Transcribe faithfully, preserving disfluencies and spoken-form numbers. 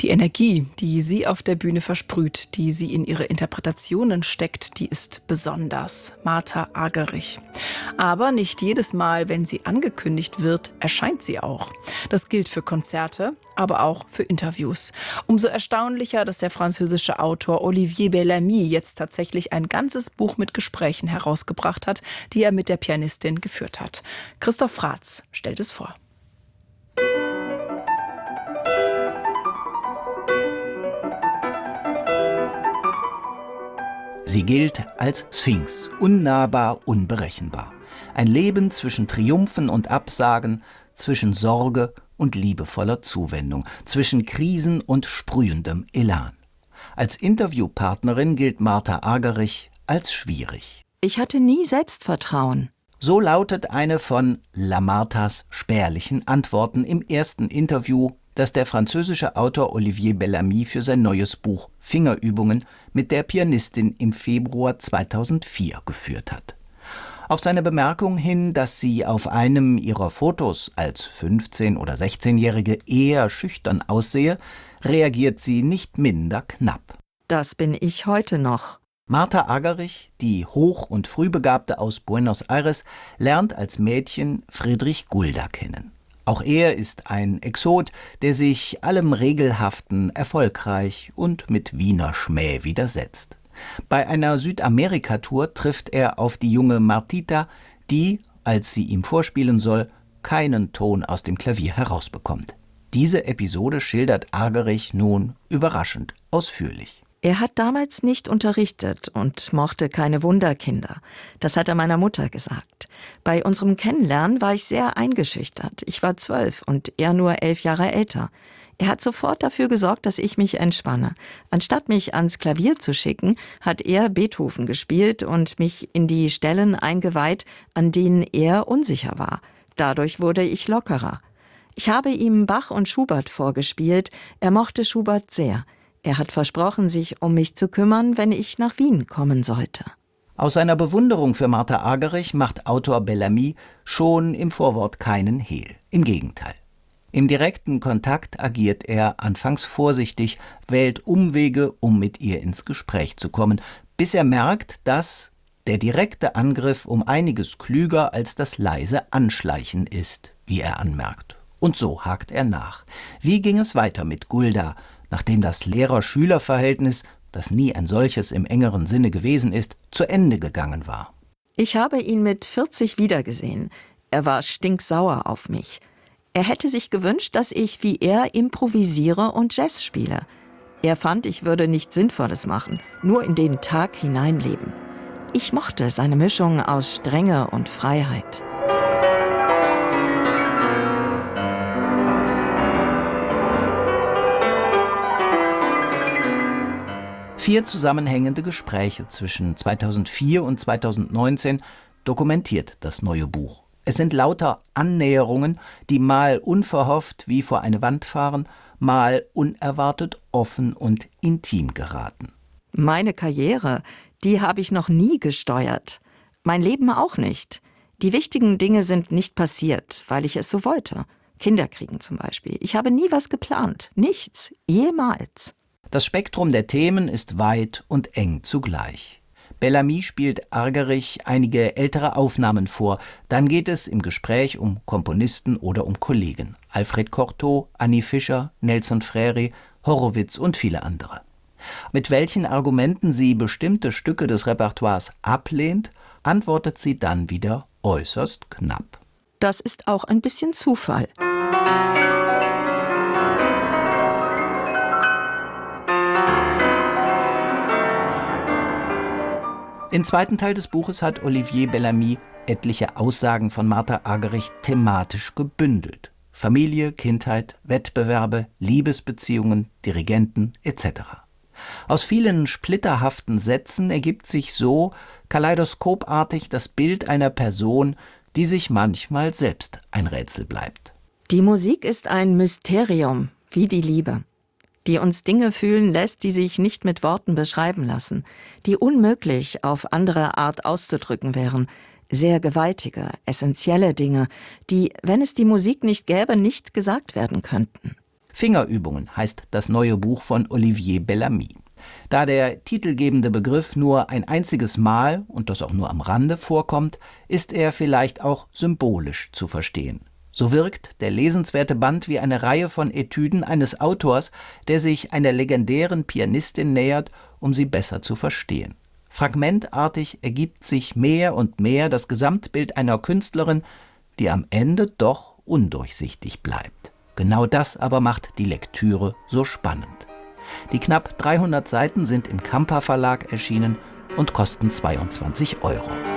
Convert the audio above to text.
Die Energie, die sie auf der Bühne versprüht, die sie in ihre Interpretationen steckt, die ist besonders. Martha Argerich. Aber nicht jedes Mal, wenn sie angekündigt wird, erscheint sie auch. Das gilt für Konzerte, aber auch für Interviews. Umso erstaunlicher, dass der französische Autor Olivier Bellamy jetzt tatsächlich ein ganzes Buch mit Gesprächen herausgebracht hat, die er mit der Pianistin geführt hat. Christoph Fratz stellt es vor. Sie gilt als Sphinx, unnahbar, unberechenbar. Ein Leben zwischen Triumphen und Absagen, zwischen Sorge und liebevoller Zuwendung, zwischen Krisen und sprühendem Elan. Als Interviewpartnerin gilt Martha Argerich als schwierig. Ich hatte nie Selbstvertrauen. So lautet eine von La Marthas spärlichen Antworten im ersten Interview, das der französische Autor Olivier Bellamy für sein neues Buch Fingerübungen mit der Pianistin im Februar zweitausendvier geführt hat. Auf seine Bemerkung hin, dass sie auf einem ihrer Fotos als fünfzehn- oder sechzehnjährige eher schüchtern aussehe, reagiert sie nicht minder knapp. Das bin ich heute noch. Martha Argerich, die Hoch- und Frühbegabte aus Buenos Aires, lernt als Mädchen Friedrich Gulda kennen. Auch er ist ein Exot, der sich allem Regelhaften erfolgreich und mit Wiener Schmäh widersetzt. Bei einer Südamerika-Tour trifft er auf die junge Martita, die, als sie ihm vorspielen soll, keinen Ton aus dem Klavier herausbekommt. Diese Episode schildert Argerich nun überraschend ausführlich. Er hat damals nicht unterrichtet und mochte keine Wunderkinder. Das hat er meiner Mutter gesagt. Bei unserem Kennenlernen war ich sehr eingeschüchtert. Ich war zwölf und er nur elf Jahre älter. Er hat sofort dafür gesorgt, dass ich mich entspanne. Anstatt mich ans Klavier zu schicken, hat er Beethoven gespielt und mich in die Stellen eingeweiht, an denen er unsicher war. Dadurch wurde ich lockerer. Ich habe ihm Bach und Schubert vorgespielt. Er mochte Schubert sehr. Er hat versprochen, sich um mich zu kümmern, wenn ich nach Wien kommen sollte. Aus seiner Bewunderung für Martha Argerich macht Autor Bellamy schon im Vorwort keinen Hehl. Im Gegenteil. Im direkten Kontakt agiert er anfangs vorsichtig, wählt Umwege, um mit ihr ins Gespräch zu kommen, bis er merkt, dass der direkte Angriff um einiges klüger als das leise Anschleichen ist, wie er anmerkt. Und so hakt er nach. Wie ging es weiter mit Gulda, nachdem das Lehrer-Schüler-Verhältnis, das nie ein solches im engeren Sinne gewesen ist, zu Ende gegangen war? Ich habe ihn mit vierzig wiedergesehen. Er war stinksauer auf mich. Er hätte sich gewünscht, dass ich wie er improvisiere und Jazz spiele. Er fand, ich würde nichts Sinnvolles machen, nur in den Tag hineinleben. Ich mochte seine Mischung aus Strenge und Freiheit. Vier zusammenhängende Gespräche zwischen zweitausendvier und zweitausendneunzehn dokumentiert das neue Buch. Es sind lauter Annäherungen, die mal unverhofft wie vor eine Wand fahren, mal unerwartet offen und intim geraten. Meine Karriere, die habe ich noch nie gesteuert. Mein Leben auch nicht. Die wichtigen Dinge sind nicht passiert, weil ich es so wollte. Kinder kriegen zum Beispiel. Ich habe nie was geplant. Nichts. Jemals. Das Spektrum der Themen ist weit und eng zugleich. Bellamy spielt Argerich einige ältere Aufnahmen vor. Dann geht es im Gespräch um Komponisten oder um Kollegen. Alfred Cortot, Annie Fischer, Nelson Freire, Horowitz und viele andere. Mit welchen Argumenten sie bestimmte Stücke des Repertoires ablehnt, antwortet sie dann wieder äußerst knapp. Das ist auch ein bisschen Zufall. Im zweiten Teil des Buches hat Olivier Bellamy etliche Aussagen von Martha Argerich thematisch gebündelt. Familie, Kindheit, Wettbewerbe, Liebesbeziehungen, Dirigenten et cetera. Aus vielen splitterhaften Sätzen ergibt sich so kaleidoskopartig das Bild einer Person, die sich manchmal selbst ein Rätsel bleibt. Die Musik ist ein Mysterium, wie die Liebe, die uns Dinge fühlen lässt, die sich nicht mit Worten beschreiben lassen, die unmöglich auf andere Art auszudrücken wären. Sehr gewaltige, essentielle Dinge, die, wenn es die Musik nicht gäbe, nicht gesagt werden könnten. Fingerübungen heißt das neue Buch von Olivier Bellamy. Da der titelgebende Begriff nur ein einziges Mal, und das auch nur am Rande, vorkommt, ist er vielleicht auch symbolisch zu verstehen. So wirkt der lesenswerte Band wie eine Reihe von Etüden eines Autors, der sich einer legendären Pianistin nähert, um sie besser zu verstehen. Fragmentartig ergibt sich mehr und mehr das Gesamtbild einer Künstlerin, die am Ende doch undurchsichtig bleibt. Genau das aber macht die Lektüre so spannend. Die knapp dreihundert Seiten sind im Kamper Verlag erschienen und kosten zweiundzwanzig Euro.